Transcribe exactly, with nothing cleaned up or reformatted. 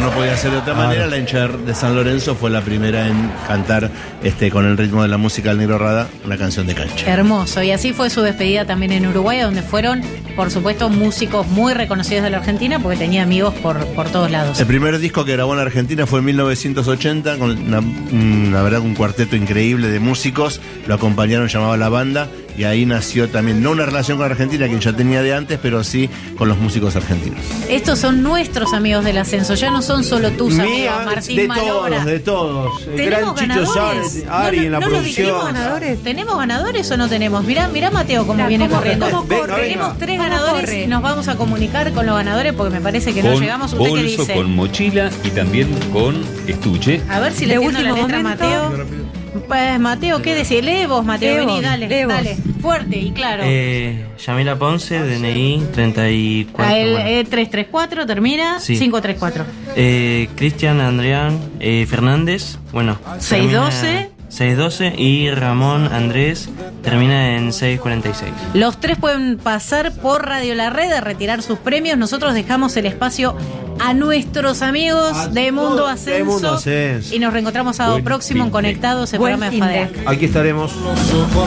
no podía ser de otra Claro. manera, la hincha de San Lorenzo fue la primera en cantar este, con el ritmo de la música del Negro Rada, una canción de cancha. Hermoso, y así fue su despedida también en Uruguay, donde fueron, por supuesto, músicos muy reconocidos de la Argentina, porque tenía amigos por, por todos lados. El primer disco que grabó en la Argentina fue en mil novecientos ochenta, con una, una verdad, un cuarteto increíble de músicos, lo acompañaron, llamaba La Banda, y ahí nació también, no una relación con Argentina, que ya tenía de antes, pero sí con los músicos argentinos. Estos son nuestros amigos del ascenso, ya no son solo tus Mía, amigos, Martín de Malobra. todos, de todos. El ¿Tenemos gran Chicho ganadores? Suárez, Ari No, no, en la no lo producción. dijimos. ganadores? ¿Tenemos ganadores o no tenemos? Mirá, mirá Mateo cómo Mirá, viene cómo- corriendo. cómo Venga, corre. Tenemos venga. tres ¿Cómo ganadores corre? y nos vamos a comunicar con los ganadores porque me parece que no Con llegamos. ¿Usted qué bolso, dice? con mochila y también con estuche. A ver si De le entiendo la último letra a momento. Mateo. Pues Mateo, ¿qué decís? Lee vos, Mateo, Lee vení, vos, dale, lee vos. dale. Fuerte y claro. Eh, Yamila Ponce, D N I treinta y cuatro. A él, bueno. eh, tres tres cuatro termina, Sí. cinco tres cuatro. Eh, Cristian Andrián eh, Fernández, bueno. seis termina- doce. seis doce y Ramón Andrés termina en seis cuarenta y seis. Los tres pueden pasar por Radio La Red a retirar sus premios. Nosotros dejamos el espacio a nuestros amigos A de Mundo todos Ascenso. de Mundo Ascenso. Y nos reencontramos sábado Buen próximo en fin de- Conectados, el Buen programa de fin de- F A D E A C. Aquí estaremos.